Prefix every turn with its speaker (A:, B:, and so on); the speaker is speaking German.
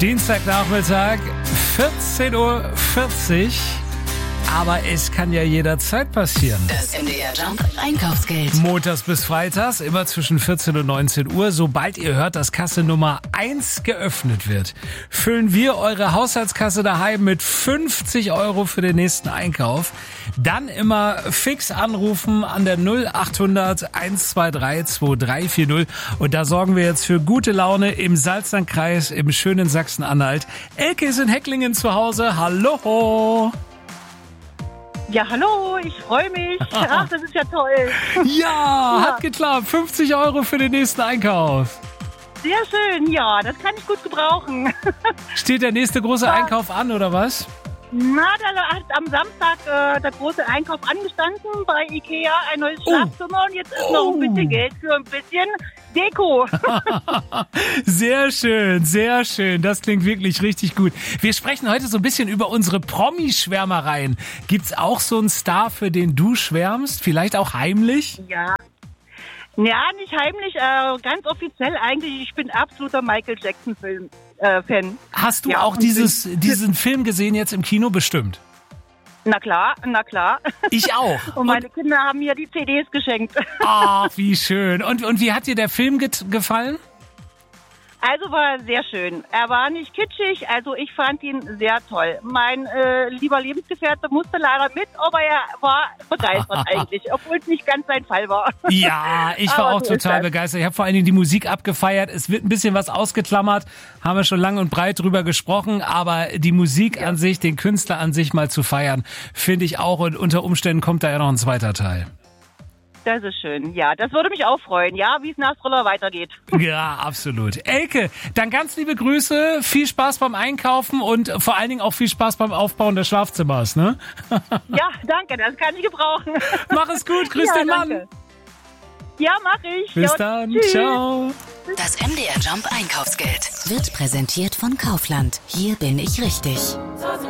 A: Dienstagnachmittag, 14:40 Uhr. Aber es kann ja jederzeit passieren.
B: Das MDR Jump Einkaufsgeld.
A: Montags bis Freitags, immer zwischen 14 und 19 Uhr. Sobald ihr hört, dass Kasse Nummer 1 geöffnet wird, füllen wir eure Haushaltskasse daheim mit 50 € für den nächsten Einkauf. Dann immer fix anrufen an der 0800 123 2340. Und da sorgen wir jetzt für gute Laune im Salzlandkreis, im schönen Sachsen-Anhalt. Elke ist in Hecklingen zu Hause. Hallo!
C: Ja, hallo, ich freue mich. Ach, das ist ja toll.
A: Ja, hat geklappt. 50 € für den nächsten Einkauf.
C: Sehr schön, ja, das kann ich gut gebrauchen.
A: Steht der nächste große Einkauf an, oder was?
C: Na, da hat am Samstag der große Einkauf angestanden bei Ikea, ein neues Schlafzimmer und jetzt ist noch ein bisschen Geld für ein bisschen Deko.
A: Sehr schön, sehr schön. Das klingt wirklich richtig gut. Wir sprechen heute so ein bisschen über unsere Promi-Schwärmereien. Gibt's auch so einen Star, für den du schwärmst? Vielleicht auch heimlich?
C: Ja, nicht heimlich, ganz offiziell eigentlich. Ich bin absoluter Michael Jackson-Fan.
A: Hast du auch diesen Film gesehen jetzt im Kino? Bestimmt.
C: Na klar.
A: Ich auch.
C: Und meine Kinder haben mir die CDs geschenkt.
A: Ach, wie schön. Und wie hat dir der Film gefallen?
C: Also war sehr schön. Er war nicht kitschig, also ich fand ihn sehr toll. Mein lieber Lebensgefährte musste leider mit, aber er war begeistert eigentlich, obwohl es nicht ganz sein Fall war.
A: Ja, ich war auch total begeistert. Ich habe vor allen Dingen die Musik abgefeiert. Es wird ein bisschen was ausgeklammert, haben wir schon lang und breit drüber gesprochen, aber die Musik an sich, den Künstler an sich mal zu feiern, finde ich auch, und unter Umständen kommt da ja noch ein zweiter Teil.
C: Das ist schön. Ja, das würde mich auch freuen. Ja, wie es nach Thriller weitergeht.
A: Ja, absolut. Elke, dann ganz liebe Grüße, viel Spaß beim Einkaufen und vor allen Dingen auch viel Spaß beim Aufbauen des Schlafzimmers, ne?
C: Ja, danke, das kann ich gebrauchen.
A: Mach es gut, grüß den Mann.
C: Danke. Ja, mach ich.
A: Bis dann, tschüss. Ciao.
B: Das MDR Jump Einkaufsgeld wird präsentiert von Kaufland. Hier bin ich richtig.